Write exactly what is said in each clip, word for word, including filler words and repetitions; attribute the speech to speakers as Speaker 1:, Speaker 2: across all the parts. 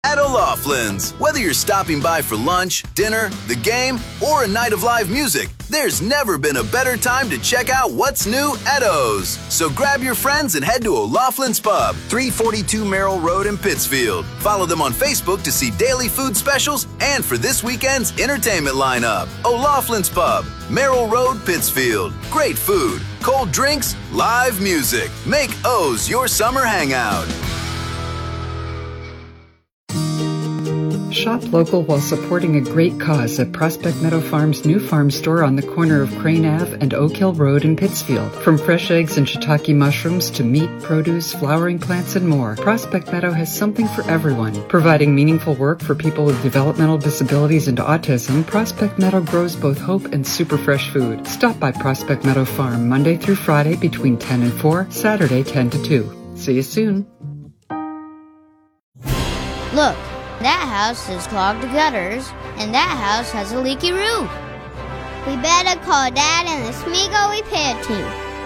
Speaker 1: At O'Loughlin's, whether you're stopping by for lunch, dinner, the game, or a night of live music, there's never been a better time to check out what's new at O's. So grab your friends and head to O'Loughlin's Pub, three forty-two Merrill Road in Pittsfield. Follow them on Facebook to see daily food specials and for this weekend's entertainment lineup. O'Loughlin's Pub, Merrill Road, Pittsfield. Great food, cold drinks, live music. Make O's your summer hangout.
Speaker 2: Shop local while supporting a great cause at Prospect Meadow Farm's new farm store on the corner of Crane Avenue and Oak Hill Road in Pittsfield. From fresh eggs and shiitake mushrooms to meat, produce, flowering plants, and more, Prospect Meadow has something for everyone. Providing meaningful work for people with developmental disabilities and autism, Prospect Meadow grows both hope and super fresh food. Stop by Prospect Meadow Farm Monday through Friday between ten and four, Saturday ten to two. See you soon.
Speaker 3: Look. That house has clogged gutters, and that house has a leaky roof. We better call Dad and the Smeagol repair team.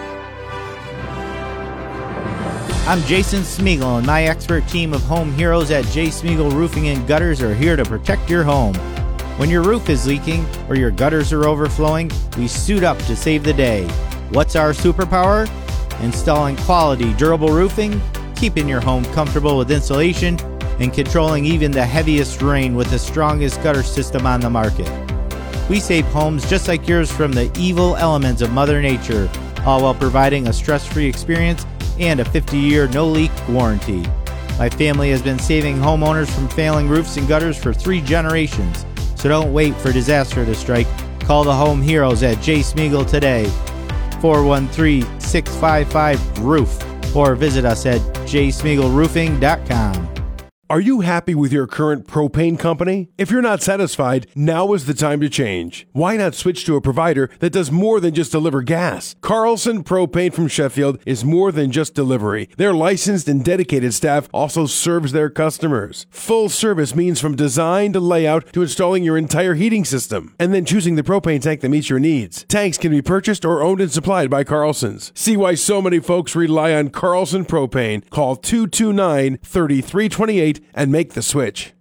Speaker 4: I'm Jason Smeagol, and my expert team of home heroes at J. Smeagol Roofing and Gutters are here to protect your home. When your roof is leaking or your gutters are overflowing, we suit up to save the day. What's our superpower? Installing quality, durable roofing, keeping your home comfortable with insulation, and controlling even the heaviest rain with the strongest gutter system on the market. We save homes just like yours from the evil elements of Mother Nature, all while providing a stress-free experience and a fifty-year no-leak warranty. My family has been saving homeowners from failing roofs and gutters for three generations, so don't wait for disaster to strike. Call the home heroes at J. Smeagol today, four one three, six five five, roof, or visit us at j smeagol roofing dot com.
Speaker 5: Are you happy with your current propane company? If you're not satisfied, now is the time to change. Why not switch to a provider that does more than just deliver gas? Carlson Propane from Sheffield is more than just delivery. Their licensed and dedicated staff also serves their customers. Full service means from design to layout to installing your entire heating system and then choosing the propane tank that meets your needs. Tanks can be purchased or owned and supplied by Carlson's. See why so many folks rely on Carlson Propane. Call two two nine, three three two eight and make the switch.